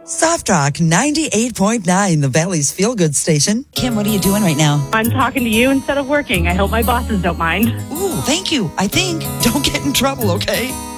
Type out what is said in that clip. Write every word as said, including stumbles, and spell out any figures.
Soft Rock ninety-eight point nine, the Valley's feel-good station. Kim, what are you doing right now? I'm talking to you instead of working. I hope my bosses don't mind. Ooh, thank you. I think. Don't get in trouble, okay?